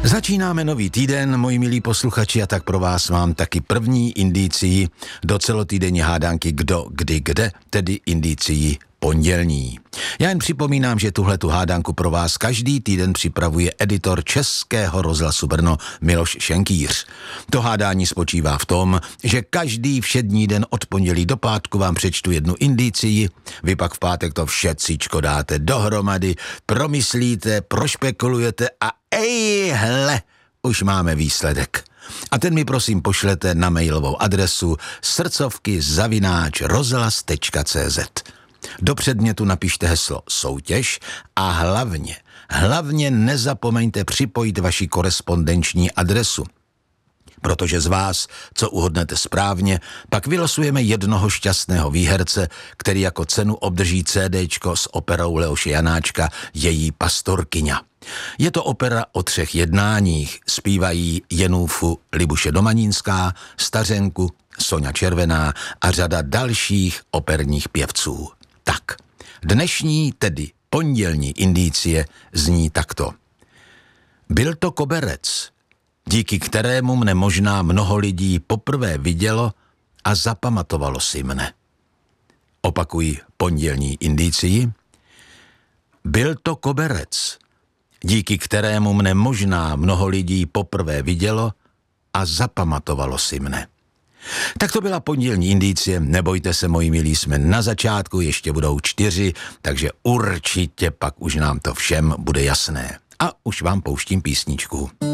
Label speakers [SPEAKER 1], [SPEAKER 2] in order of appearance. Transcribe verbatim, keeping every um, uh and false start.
[SPEAKER 1] Začínáme nový týden, moji milí posluchači, a tak pro vás mám taky první indicii do celotýdenní hádanky Kdo, kdy, kde, tedy indicii pondělní. Já jen připomínám, že tuhletu hádanku pro vás každý týden připravuje editor Českého rozhlasu Brno Miloš Šenkýř. To hádání spočívá v tom, že každý všední den od pondělí do pátku vám přečtu jednu indicii, vy pak v pátek to všetcičko dáte dohromady, promyslíte, prošpekulujete a ejhle, už máme výsledek. A ten mi prosím pošlete na mailovou adresu srdcovky zavináč rozhlas tečka cé zet. Do předmětu napište heslo soutěž a hlavně, hlavně nezapomeňte připojit vaši korespondenční adresu. Protože z vás, co uhodnete správně, pak vylosujeme jednoho šťastného výherce, který jako cenu obdrží CDčko s operou Leoše Janáčka Její pastorkyňa. Je to opera o třech jednáních, zpívají Jenůfu Libuše Domanínská, Stařenku, Soňa Červená a řada dalších operních pěvců. Tak, dnešní, tedy pondělní indicie zní takto. Byl to koberec, díky kterému mne možná mnoho lidí poprvé vidělo a zapamatovalo si mne. Opakuji pondělní indicii. Byl to koberec, díky kterému mne možná mnoho lidí poprvé vidělo a zapamatovalo si mne. Tak to byla pondělní indicie, nebojte se, moji milí, jsme na začátku, ještě budou čtyři, takže určitě pak už nám to všem bude jasné. A už vám pouštím písničku.